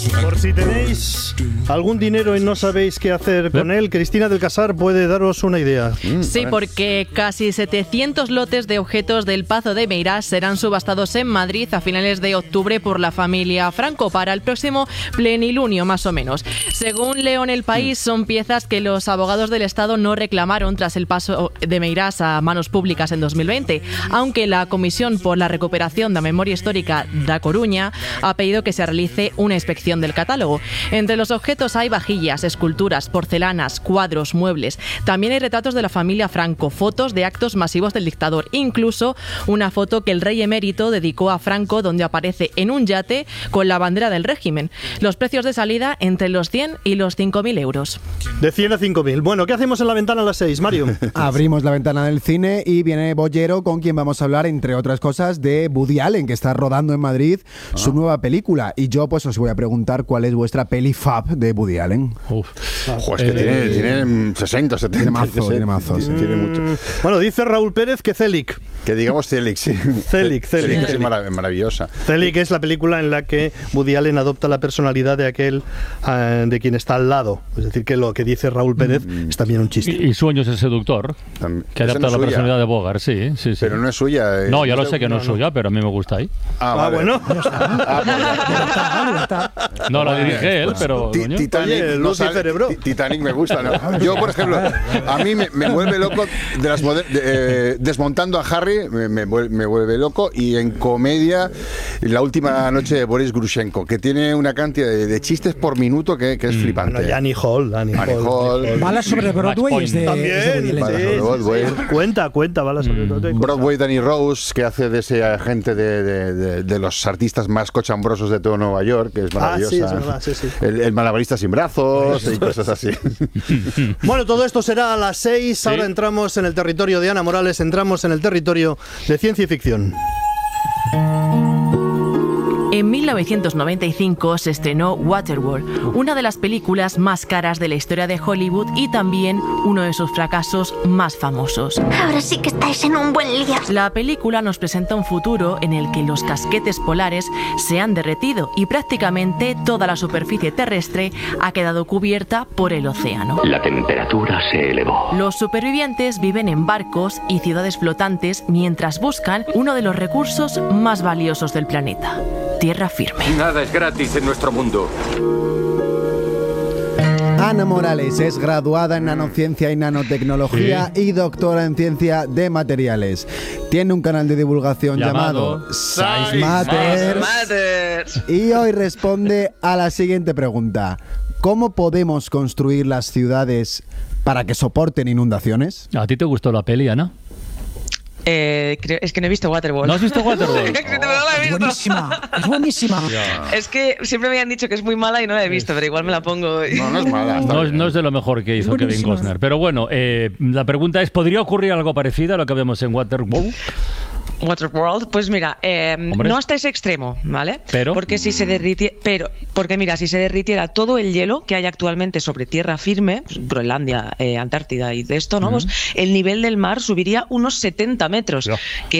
Por si tenéis algún dinero y no sabéis qué hacer con él, Cristina del Casar puede daros una idea. Sí, porque casi 700 lotes de objetos del Pazo de Meirás serán subastados en Madrid a finales de octubre por la familia Franco para el próximo plenilunio, más o menos. Según leo en El País, son piezas que los abogados del Estado no reclamaron tras el paso de Meirás a manos públicas en 2020, aunque la Comisión por la Recuperación de Memoria Histórica da Coruña ha pedido que se realice una inspección del catálogo. Entre los objetos hay vajillas, esculturas, porcelanas, cuadros, muebles. También hay retratos de la familia Franco, fotos de actos masivos del dictador, incluso una foto que el rey emérito dedicó a Franco donde aparece en un yate con la bandera del régimen. Los precios de salida entre los 100 y los 5.000 euros. De 100 a 5.000. Bueno, ¿qué hacemos en la ventana a las 6, Mario? Abrimos la ventana del cine y viene Bollero, con quien vamos a hablar, entre otras cosas, de Woody Allen, que está rodando en Madrid su nueva película. Y yo pues os voy a preguntar cuál es vuestra peli fab de Woody Allen. Es que tiene 60, 70. Tiene mazo. Tiene mucho. Bueno, dice Raúl Pérez que Celic. Que digamos Celic, sí. Celic. Es maravillosa. Celic es la película en la que Woody Allen adopta la personalidad de aquel de quien está al lado. Es decir, que lo que dice Raúl Pérez es también un chiste. Y Sueños el seductor, que adapta la personalidad de Bogart, sí. Pero no es suya. No, ya lo sé que no es suya, pero a mí me gusta ahí. Vale. Bueno. No la dirige él, pero... Titanic me gusta, ¿no? Yo, por ejemplo, a mí me vuelve loco desmontando a Harry, me vuelve loco, y en comedia La última noche de Boris Grushenko, que tiene una cantidad de chistes por minuto que es flipante. Bueno, y Annie Hall. Balas sobre Broadway es de... También, cuenta Balas sobre Broadway. Broadway, Danny Rose, que hace de ese agente de los artistas más cochambrosos de todo Nueva York, que es maravillosa. Sí, es verdad, sí. El malabarista sin brazos y cosas así. Bueno, todo esto será a las 6. Sí. Ahora entramos en el territorio de Ana Morales, entramos en el territorio de ciencia y ficción. En 1995 se estrenó Waterworld, una de las películas más caras de la historia de Hollywood y también uno de sus fracasos más famosos. Ahora sí que estáis en un buen lío. La película nos presenta un futuro en el que los casquetes polares se han derretido y prácticamente toda la superficie terrestre ha quedado cubierta por el océano. La temperatura se elevó. Los supervivientes viven en barcos y ciudades flotantes mientras buscan uno de los recursos más valiosos del planeta: tierra firme. Nada es gratis en nuestro mundo. Ana Morales es graduada en nanociencia y nanotecnología y doctora en ciencia de materiales. Tiene un canal de divulgación llamado Science Matters. Y hoy responde a la siguiente pregunta: ¿cómo podemos construir las ciudades para que soporten inundaciones? ¿A ti te gustó la peli, Ana? Es que no he visto Waterworld. ¿No has visto Waterworld? Es buenísima. Es que siempre me han dicho que es muy mala y no la he visto, pero igual me la pongo. No es mala. No es de lo mejor que hizo Kevin Costner. Pero bueno, la pregunta es, ¿podría ocurrir algo parecido a lo que vemos en Waterworld? Pues mira, no hasta ese extremo, ¿vale? Porque si se derritiera todo el hielo que hay actualmente sobre tierra firme, Groenlandia, Antártida y de esto, ¿no? Pues el nivel del mar subiría unos 70 metros, que